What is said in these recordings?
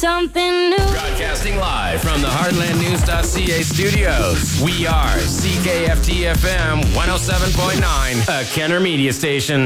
something new. Broadcasting live from the HeartlandNews.ca studios. We are CKFT-FM 107.9, a Kenner Media station.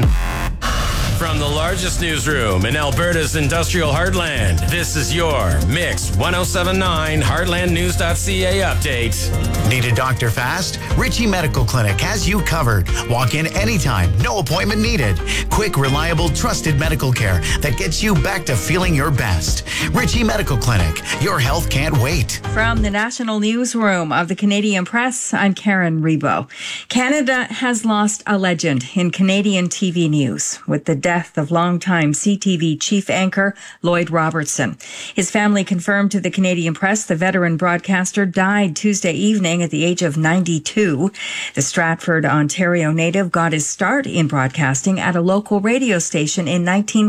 From the largest newsroom in Alberta's industrial heartland, this is your Mix 107.9 HeartlandNews.ca update. Need a doctor fast? Ritchie Medical Clinic has you covered. Walk in anytime, no appointment needed. Quick, reliable, trusted medical care that gets you back to feeling your best. Ritchie Medical Clinic, your health can't wait. From the National Newsroom of the Canadian Press, I'm Karen Rebo. Canada has lost a legend in Canadian TV news with the death of longtime CTV chief anchor Lloyd Robertson. His family confirmed to the Canadian Press the veteran broadcaster died Tuesday evening at the age of 92. The Stratford, Ontario native got his start in broadcasting at a local radio station in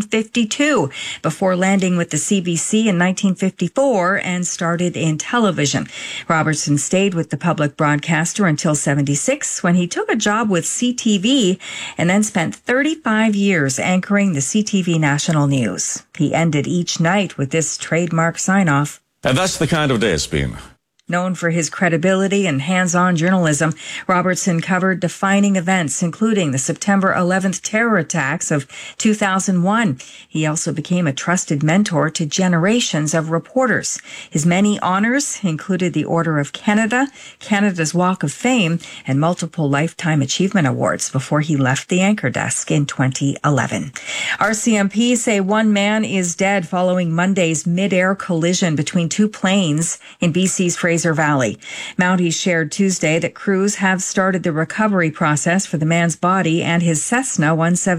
1952 before landing with the CBC in 1954 and started in television. Robertson stayed with the public broadcaster until 76 when he took a job with CTV and then spent 35 years anchoring the CTV National News. He ended each night with this trademark sign-off. And that's the kind of day it's been. Known for his credibility and hands-on journalism, Robertson covered defining events, including the September 11th terror attacks of 2001. He also became a trusted mentor to generations of reporters. His many honors included the Order of Canada, Canada's Walk of Fame, and multiple Lifetime Achievement Awards before he left the anchor desk in 2011. RCMP say one man is dead following Monday's mid-air collision between two planes in BC's Fraser Valley. Mounties shared Tuesday that crews have started the recovery process for the man's body and his Cessna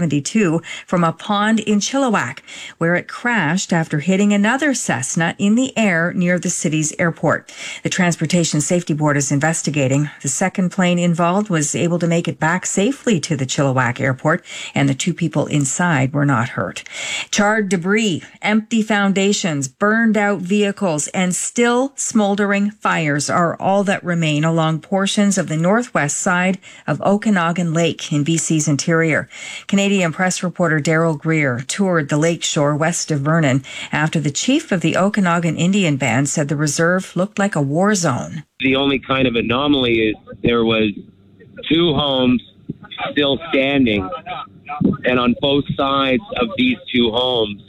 172 from a pond in Chilliwack, where it crashed after hitting another Cessna in the air near the city's airport. The Transportation Safety Board is investigating. The second plane involved was able to make it back safely to the Chilliwack airport, and the two people inside were not hurt. Charred debris, empty foundations, burned out vehicles, and still smoldering fires are all that remain along portions of the northwest side of Okanagan Lake in BC's interior. Canadian Press reporter Daryl Greer toured the lake shore west of Vernon after the chief of the Okanagan Indian Band said the reserve looked like a war zone. The only kind of anomaly is there was two homes still standing, and on both sides of these two homes,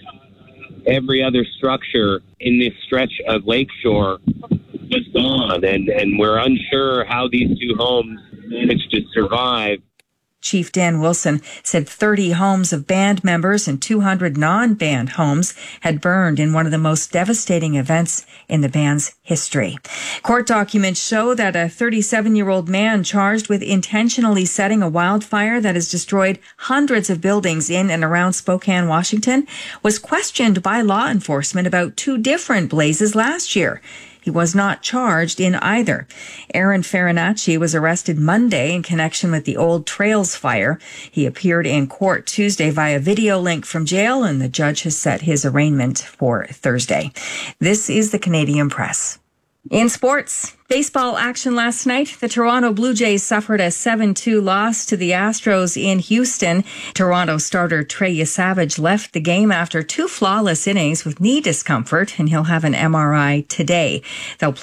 every other structure in this stretch of lakeshore was gone, and we're unsure how these two homes managed to survive. Chief Dan Wilson said 30 homes of band members and 200 non-band homes had burned in one of the most devastating events in the band's history. Court documents show that a 37-year-old man charged with intentionally setting a wildfire that has destroyed hundreds of buildings in and around Spokane, Washington, was questioned by law enforcement about two different blazes last year. He was not charged in either. Aaron Farinacci was arrested Monday in connection with the Old Trails fire. He appeared in court Tuesday via video link from jail, and the judge has set his arraignment for Thursday. This is the Canadian Press. In sports, baseball action last night. The Toronto Blue Jays suffered a 7-2 loss to the Astros in Houston. Toronto starter Trey Savage left the game after two flawless innings with knee discomfort, and he'll have an MRI today. They'll